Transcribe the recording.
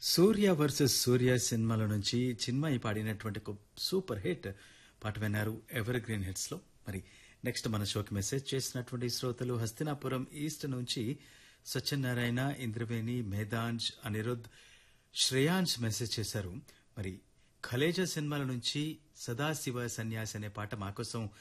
సూర్య versus సూర్య సినిమాల నుంచి చిన్మయి పాడినటువంటి ఒక సూపర్ హిట్ పాట విన్నారు ఎవర్ గ్రీన్ హిట్స్ లో. మరి నెక్స్ట్ మన షోకి మెసేజ్ చేసినటువంటి శ్రోతలు హస్తినాపురం ఈస్ట్ నుంచి సత్యనారాయణ, ఇంద్రవేణి, మేధాంజ్, అనిరుద్, శ్రేయాంజ్ మెసేజ్ చేశారు. మరి ఖలేజా సినిమాల నుంచి సదాశివ సన్యాసి అనే పాట మాకోసం